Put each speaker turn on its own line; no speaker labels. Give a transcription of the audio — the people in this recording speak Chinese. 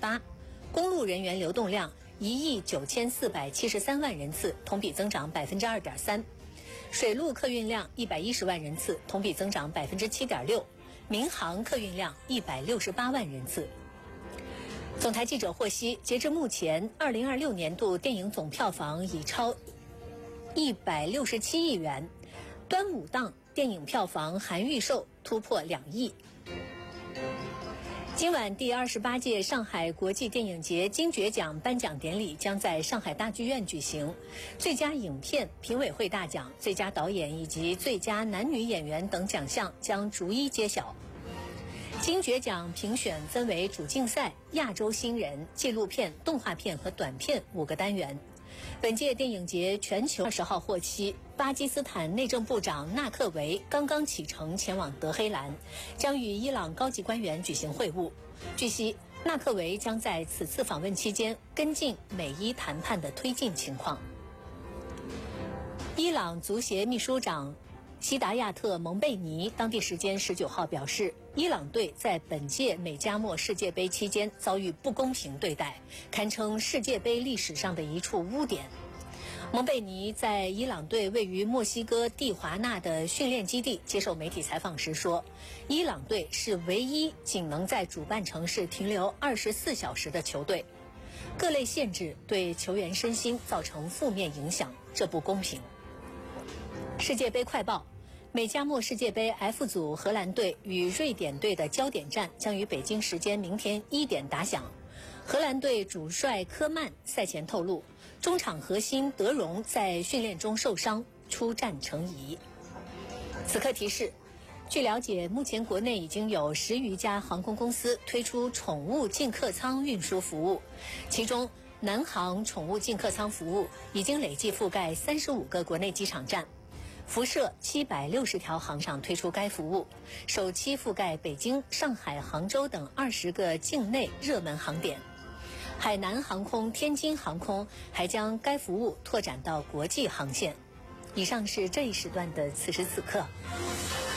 8%，公路人员流动量1亿9473万人次，同比增长2.3%，水路客运量110万人次，同比增长7.6%，民航客运量168万人次。总台记者获悉，截至目前，2026年度电影总票房已超167亿元，端午档电影票房含预售突破2亿。今晚第28届上海国际电影节金爵奖颁奖典礼将在上海大剧院举行，最佳影片、评委会大奖、最佳导演以及最佳男女演员等奖项将逐一揭晓。金爵奖评选分为主竞赛、亚洲新人、纪录片、动画片和短片5个单元。本届电影节全球20号获悉，巴基斯坦内政部长纳克维刚刚启程前往德黑兰，将与伊朗高级官员举行会晤。据悉，纳克维将在此次访问期间跟进美伊谈判的推进情况。伊朗足协秘书长希达亚特·蒙贝尼当地时间19号表示，伊朗队在本届美加墨世界杯期间遭遇不公平对待，堪称世界杯历史上的一处污点。蒙贝尼在伊朗队位于墨西哥蒂华纳的训练基地接受媒体采访时说，伊朗队是唯一仅能在主办城市停留24小时的球队，各类限制对球员身心造成负面影响，这不公平。世界杯快报：美加墨世界杯 F 组荷兰队与瑞典队的焦点战将于北京时间明天1点打响。荷兰队主帅科曼赛前透露，中场核心德容在训练中受伤，出战成疑。此刻提示：据了解，目前国内已经有10余家航空公司推出宠物进客舱运输服务，其中南航宠物进客舱服务已经累计覆盖35个国内机场站。辐射760条航场推出该服务，首期覆盖北京、上海、杭州等20个境内热门航点。海南航空、天津航空还将该服务拓展到国际航线。以上是这一时段的此时此刻。